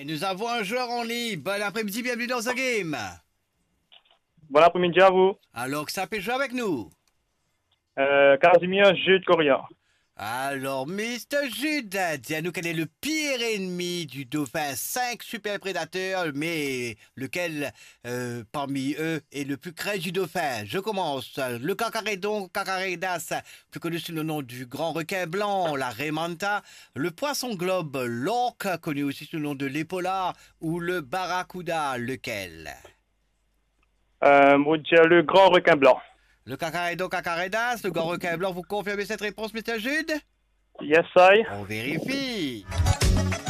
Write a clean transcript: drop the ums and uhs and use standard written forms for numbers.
nous avons un joueur en ligne. Bon après-midi, bienvenue dans The Game. Bon après-midi à vous. Alors, que ça peut jouer avec nous? Casimir Jude Coria. Alors, Mr. Jude, dis-nous quel est le pire ennemi du dauphin? 5 super prédateurs, mais lequel parmi eux est le plus craint du dauphin? Je commence. Le cacarédon, Cacarédas, plus connu sous le nom du grand requin blanc, la Raymanta. Le poisson globe, l'orque, connu aussi sous le nom de l'épaulard, ou le barracuda, lequel? On dirait le grand requin blanc. Le cacarédon, Cacarédas, le grand requin blanc, vous confirmez cette réponse, Mr. Jude? Yes, I. On vérifie.